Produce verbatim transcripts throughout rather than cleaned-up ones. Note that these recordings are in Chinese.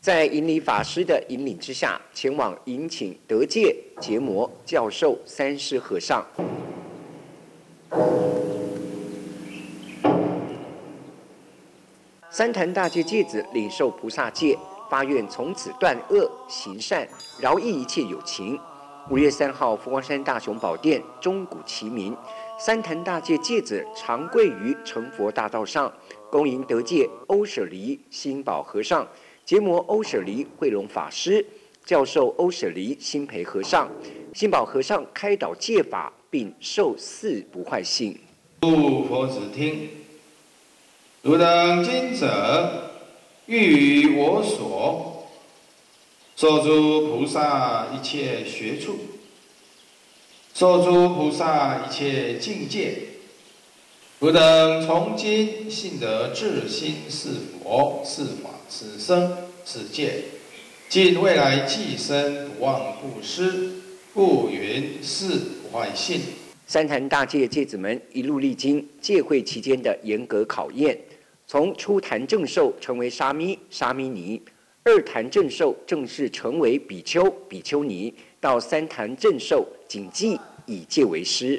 在引礼法师的引领之下，前往迎请德界结魔教授三师和尚。三坛大戒戒子领受菩萨戒，发愿从此断恶行善，饶益一切有情。五月三号，佛光山大雄宝殿钟鼓齐鸣，三坛大戒戒子长跪于成佛大道上，恭迎得戒欧舍离心宝和尚、结魔欧舍离慧龙法师、教授欧舍离心培和尚。心宝和尚开导戒法，并受四不坏性。 诸佛子听，汝等今者欲于我所。 受诸菩萨一切学处，受诸菩萨一切境界，汝等从今信得至心是佛是法是僧是戒，尽未来济生不忘不失，故云是不坏性。 三坛大戒戒子们一路历经戒会期间的严格考验，从初坛正受成为沙弥、沙弥尼。 二坛正受正式成为比丘、比丘尼，到三坛正受谨记以戒为师。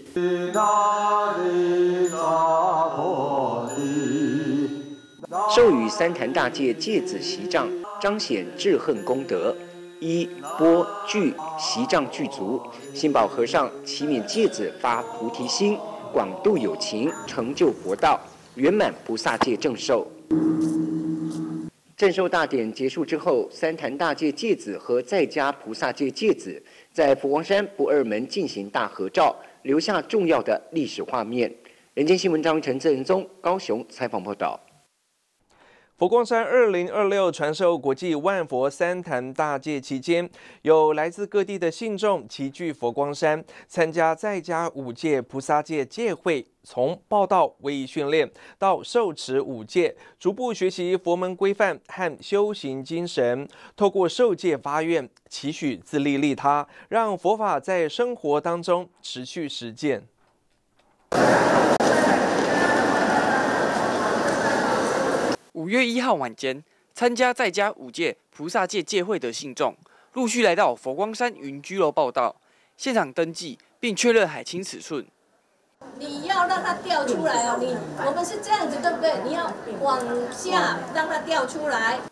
授予三坛大戒戒子习杖，彰显智恨功德。衣钵具习杖具足，心宝和尚祈勉戒子发菩提心，广度有情，成就佛道，圆满菩萨戒正受。 正受大典结束之后，三坛大戒戒子和在家菩萨戒戒子在佛光山不二门进行大合照，留下重要的历史画面。人间新闻张陈正仁宗高雄采访报道。 佛光山二零二六传授国际万佛三坛大戒期间，有来自各地的信众齐聚佛光山，参加在家五戒菩萨戒戒会。 从报道、威仪训练到受持五戒，逐步学习佛门规范和修行精神，透过受戒发愿，期许自利利他，让佛法在生活当中持续实践。 五月一号晚间，参加在家五戒菩萨戒戒会的信众陆续来到佛光山云居楼报到，现场登记并确认海清此顺。 你要让它掉出来哦，你我们是这样子，对不对？你要往下让它掉出来。